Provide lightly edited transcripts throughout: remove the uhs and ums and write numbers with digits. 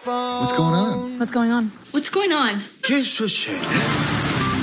What's going on? What's going on? What's going on? Che succede?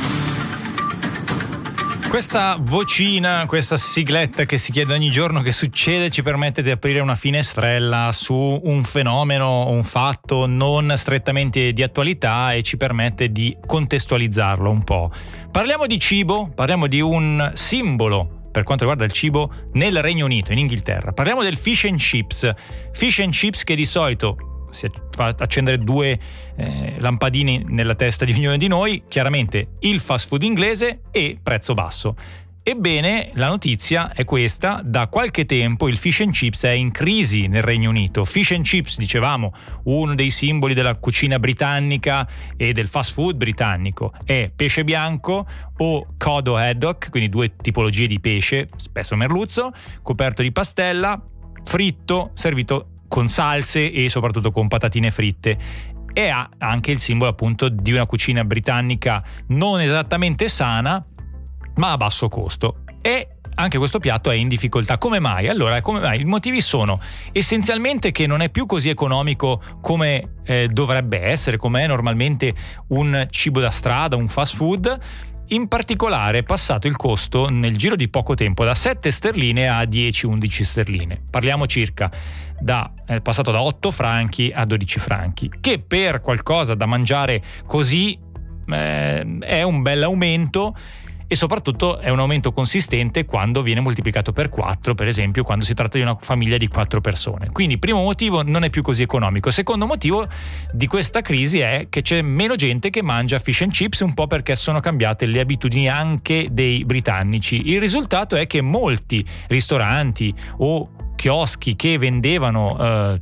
Questa vocina, questa sigletta che si chiede ogni giorno che succede, ci permette di aprire una finestrella su un fenomeno, un fatto non strettamente di attualità e ci permette di contestualizzarlo un po'. Parliamo di cibo, parliamo di un simbolo per quanto riguarda il cibo nel Regno Unito, in Inghilterra. Parliamo del fish and chips. Fish and chips che di solito si fa accendere due lampadine nella testa di ognuno di noi, chiaramente il fast food inglese e prezzo basso. Ebbene, la notizia è questa: da qualche tempo il fish and chips è in crisi nel Regno Unito. Fish and chips, dicevamo, uno dei simboli della cucina britannica e del fast food britannico, è pesce bianco o cod o haddock, quindi due tipologie di pesce, spesso merluzzo, coperto di pastella, fritto, servito con salse e soprattutto con patatine fritte. E ha anche il simbolo appunto di una cucina britannica non esattamente sana, ma a basso costo. E anche questo piatto è in difficoltà. Come mai? Allora, come mai? I motivi sono essenzialmente che non è più così economico come dovrebbe essere, come è normalmente un cibo da strada, un fast food. In particolare è passato il costo nel giro di poco tempo da 7 sterline a 10-11 sterline. Parliamo circa è passato da 8 franchi a 12 franchi, che per qualcosa da mangiare così è un bel aumento, e soprattutto è un aumento consistente quando viene moltiplicato per 4, per esempio quando si tratta di una famiglia di 4 persone. Quindi primo motivo, non è più così economico. Secondo motivo di questa crisi è che c'è meno gente che mangia fish and chips, un po' perché sono cambiate le abitudini anche dei britannici. Il risultato è che molti ristoranti o chioschi che vendevano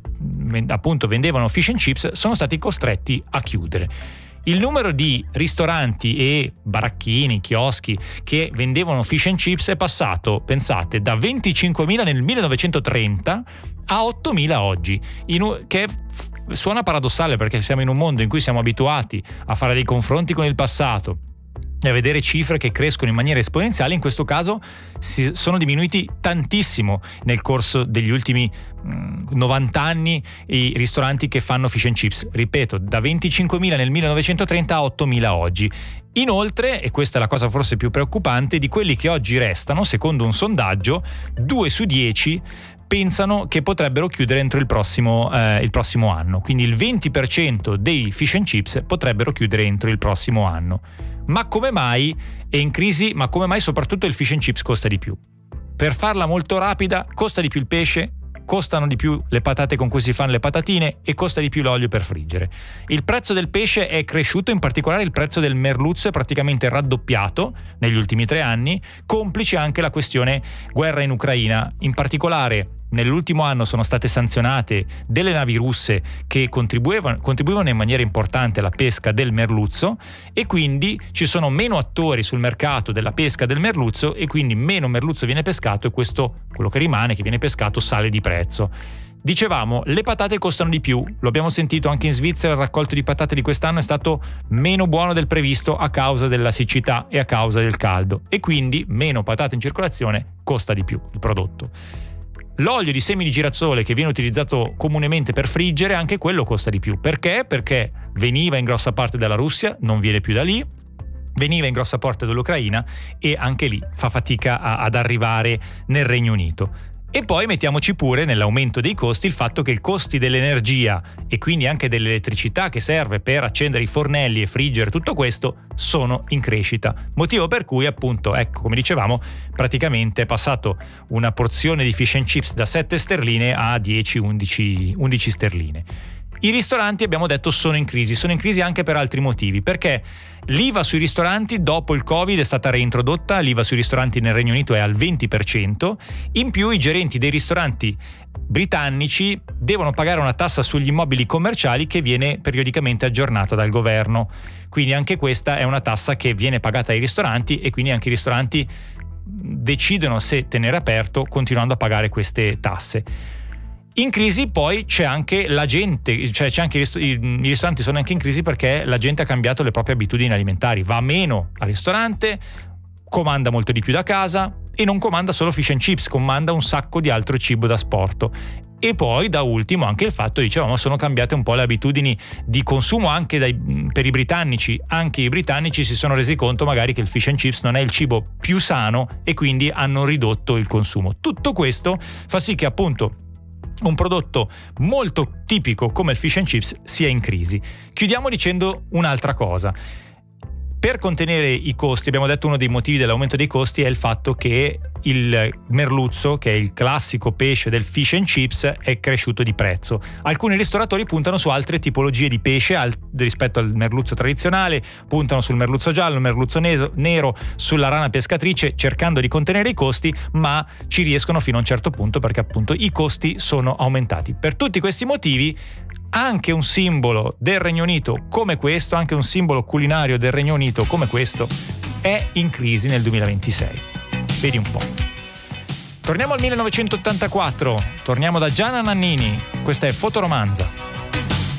fish and chips sono stati costretti a chiudere. Il numero di ristoranti e baracchini, chioschi che vendevano fish and chips è passato, pensate, da 25.000 nel 1930 a 8.000 oggi, che suona paradossale perché siamo in un mondo in cui siamo abituati a fare dei confronti con il passato e a vedere cifre che crescono in maniera esponenziale. In questo caso sono diminuiti tantissimo nel corso degli ultimi 90 anni i ristoranti che fanno fish and chips. Ripeto, da 25.000 nel 1930 a 8.000 oggi. Inoltre, e questa è la cosa forse più preoccupante, di quelli che oggi restano, secondo un sondaggio, 2 su 10 pensano che potrebbero chiudere entro il prossimo anno. Quindi il 20% dei fish and chips potrebbero chiudere entro il prossimo anno. Ma come mai è in crisi? Ma come mai soprattutto il fish and chips costa di più? Per farla molto rapida, costa di più il pesce, costano di più le patate con cui si fanno le patatine e costa di più l'olio per friggere. Il prezzo del pesce è cresciuto, in particolare il prezzo del merluzzo è praticamente raddoppiato negli ultimi 3 anni, complice anche la questione guerra in Ucraina. In particolare nell'ultimo anno sono state sanzionate delle navi russe che contribuivano in maniera importante alla pesca del merluzzo, e quindi ci sono meno attori sul mercato della pesca del merluzzo e quindi meno merluzzo viene pescato, e questo, quello che rimane, che viene pescato, sale di prezzo. Dicevamo, le patate costano di più, lo abbiamo sentito anche in Svizzera, il raccolto di patate di quest'anno è stato meno buono del previsto a causa della siccità e a causa del caldo, e quindi meno patate in circolazione, costa di più il prodotto. L'olio di semi di girasole che viene utilizzato comunemente per friggere, anche quello costa di più. Perché? Perché veniva in grossa parte dalla Russia, non viene più da lì, veniva in grossa parte dall'Ucraina e anche lì fa fatica ad arrivare nel Regno Unito. E poi mettiamoci pure nell'aumento dei costi il fatto che i costi dell'energia e quindi anche dell'elettricità che serve per accendere i fornelli e friggere tutto questo sono in crescita. Motivo per cui, appunto, ecco, come dicevamo, praticamente è passato una porzione di fish and chips da 7 sterline a 10-11 sterline. I ristoranti, abbiamo detto, sono in crisi anche per altri motivi, perché l'IVA sui ristoranti dopo il Covid è stata reintrodotta, l'IVA sui ristoranti nel Regno Unito è al 20%, in più i gerenti dei ristoranti britannici devono pagare una tassa sugli immobili commerciali che viene periodicamente aggiornata dal governo, quindi anche questa è una tassa che viene pagata ai ristoranti, e quindi anche i ristoranti decidono se tenere aperto continuando a pagare queste tasse. In crisi poi c'è anche la gente, cioè c'è anche i ristoranti sono anche in crisi perché la gente ha cambiato le proprie abitudini alimentari, va meno al ristorante, comanda molto di più da casa e non comanda solo fish and chips, comanda un sacco di altro cibo da asporto. E poi da ultimo anche il fatto, dicevamo, sono cambiate un po' le abitudini di consumo anche per i britannici. Anche i britannici si sono resi conto magari che il fish and chips non è il cibo più sano e quindi hanno ridotto il consumo. Tutto questo fa sì che appunto un prodotto molto tipico come il fish and chips sia in crisi. Chiudiamo dicendo un'altra cosa. Per contenere i costi, abbiamo detto uno dei motivi dell'aumento dei costi è il fatto che il merluzzo, che è il classico pesce del fish and chips, è cresciuto di prezzo. Alcuni ristoratori puntano su altre tipologie di pesce rispetto al merluzzo tradizionale, puntano sul merluzzo giallo, il merluzzo nero, sulla rana pescatrice, cercando di contenere i costi, ma ci riescono fino a un certo punto perché appunto i costi sono aumentati. Per tutti questi motivi anche un simbolo del Regno Unito come questo, anche un simbolo culinario del Regno Unito come questo, è in crisi nel 2026. Vedi un po'. Torniamo al 1984, torniamo da Gianna Nannini, questa è Fotoromanza.